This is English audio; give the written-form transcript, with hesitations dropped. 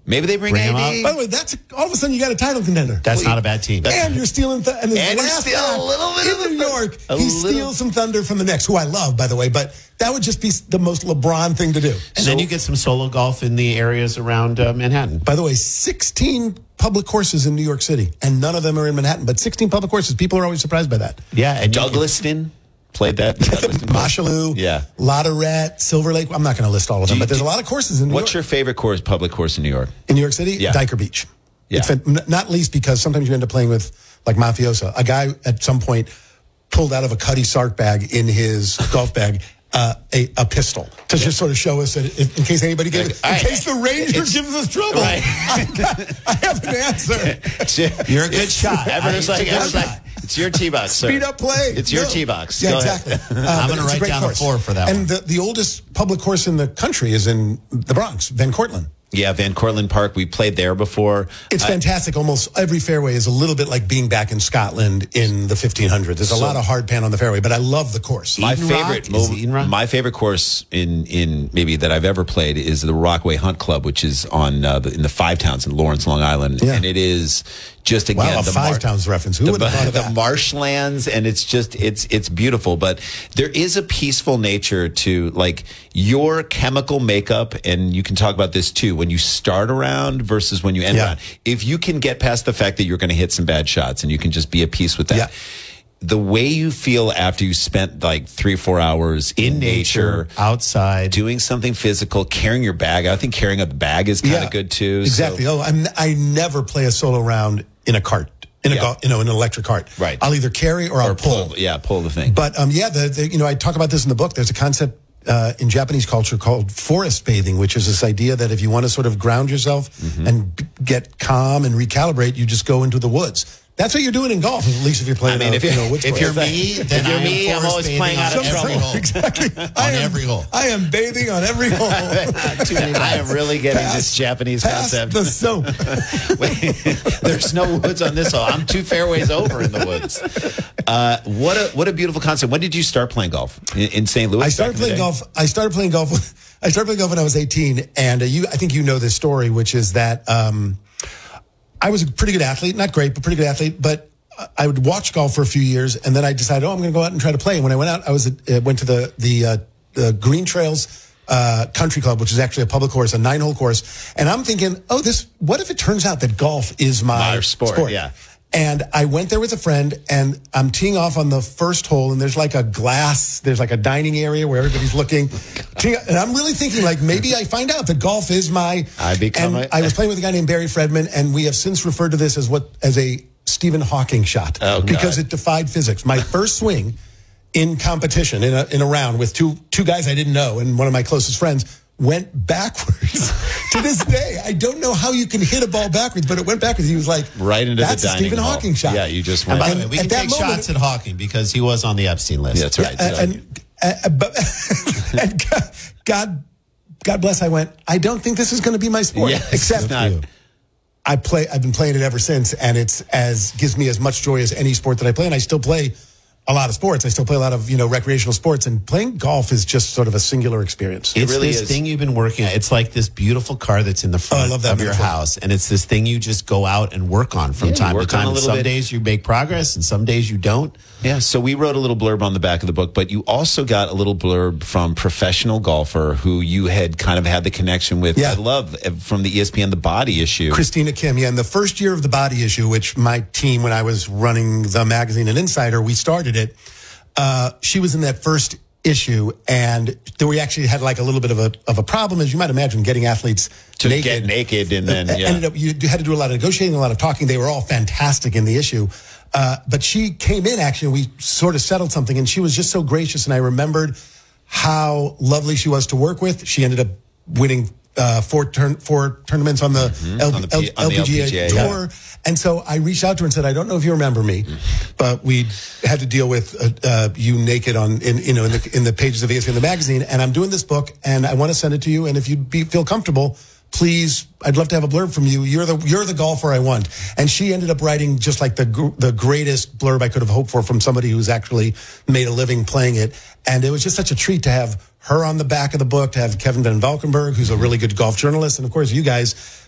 Maybe they bring him AD. up. By the way, that's all of a sudden you got a title contender. That's not a bad team. And you're stealing, and you're stealing a little bit in New York. He steals some thunder from the Knicks, who I love, by the way. But that would just be the most LeBron thing to do. And then you get some solo golf in the areas around Manhattan. By the way, 16 public courses in New York City, and none of them are in Manhattan. But 16 public courses. People are always surprised by that. Yeah, and Douglaston played that. Mashalou, yeah, Latourette, Silver Lake. I'm not going to list all of them, but there's a lot of courses in New York. What's your favorite public course in New York? In New York City? Yeah. Diker Beach. Yeah. Not least because sometimes you end up playing with, like, mafioso. A guy at some point pulled out of a Cuddy Sark bag in his golf bag a pistol to just sort of show us that in case anybody gives, in case the Ranger gives us trouble, right. I have an answer. You're a good shot. Everyone's like, it's your tee box, sir. Speed up play. It's your tee box. Yeah, Go exactly. I'm going to write down a 4 for that and one. And the oldest public course in the country is in the Bronx, Van Cortlandt. Yeah, Van Cortlandt Park. We played there before. It's fantastic. Almost every fairway is a little bit like being back in Scotland in the 1500s. There's a lot of hard pan on the fairway, but I love the course. My favorite course in maybe that I've ever played is the Rockaway Hunt Club, which is on in the Five Towns in Lawrence, Long Island, and it is just again a Five Towns reference. Who would have thought of that? The marshlands, and it's just it's beautiful. But there is a peaceful nature to like your chemical makeup, and you can talk about this too. When you start around versus when you end around, if you can get past the fact that you're going to hit some bad shots and you can just be at peace with that, the way you feel after you spent like 3 or 4 hours in nature, outside, doing something physical, carrying your bag. I think carrying a bag is kind of good too. Exactly. So. I never play a solo round in a cart. In an electric cart. Right. I'll either carry or I'll pull. Pull the thing. But I talk about this in the book. There's a concept in Japanese culture called forest bathing, which is this idea that if you want to sort of ground yourself and get calm and recalibrate, you just go into the woods. That's what you're doing in golf, at least if you're playing. If you're me, then I'm always playing out of every hole. Exactly. Every hole. I am bathing on every hole. I am really getting this Japanese concept. The soap. Wait, there's no woods on this hole. I'm 2 fairways over in the woods. What a beautiful concept. When did you start playing golf in St. Louis? I started playing golf when I was 18, and I think you know this story, which is that. I was a pretty good athlete, not great, but pretty good athlete. But I would watch golf for a few years, and then I decided, I'm going to go out and try to play. And when I went out, I went to the Green Trails Country Club, which is actually a public course, a 9-hole course. And I'm thinking, what if it turns out that golf is my sport? Yeah. And I went there with a friend, and I'm teeing off on the first hole, and there's like a dining area where everybody's looking. And I'm really thinking, like, maybe I find out that golf is I was playing with a guy named Barry Fredman, and we have since referred to this as a Stephen Hawking shot because it defied physics. My first swing in competition in a round with two guys I didn't know and one of my closest friends went backwards. To this day, I don't know how you can hit a ball backwards, but it went backwards. He was like, right into that's the dining a Stephen hall. Hawking shot. Yeah, you just went. And by the way, we can take shots at Hawking because he was on the Epstein list. Yeah, that's right. And God bless, I went, I don't think this is going to be my sport. Yes, except I've been playing it ever since, and gives me as much joy as any sport that I play, and I still play a lot of sports. I still play a lot of, recreational sports, and playing golf is just sort of a singular experience. It's really this thing you've been working on. It's like this beautiful car that's in the front of your house, and it's this thing you just go out and work on from time to time. Some days you make progress, and some days you don't. Yeah, so we wrote a little blurb on the back of the book, but you also got a little blurb from professional golfer who you had kind of had the connection with. I love from the ESPN, The Body Issue. Christina Kim, in the first year of The Body Issue, which my team, when I was running the magazine and Insider, we started it. She was in that first issue, and we actually had like a little bit of a problem, as you might imagine, getting athletes to get naked, and then ended up you had to do a lot of negotiating, a lot of talking. They were all fantastic in the issue. But she came in, actually, we sort of settled something, and she was just so gracious, and I remembered how lovely she was to work with. She ended up winning 4 tournaments on the LPGA Tour. Yeah. And so I reached out to her and said, I don't know if you remember me, but we had to deal with you naked in the pages of ESPN, the magazine, and I'm doing this book, and I want to send it to you, and if you feel comfortable, please, I'd love to have a blurb from you. You're the golfer I want. And she ended up writing just like the greatest blurb I could have hoped for from somebody who's actually made a living playing it. And it was just such a treat to have her on the back of the book, to have Kevin Van Valkenburg, who's a really good golf journalist, and of course you guys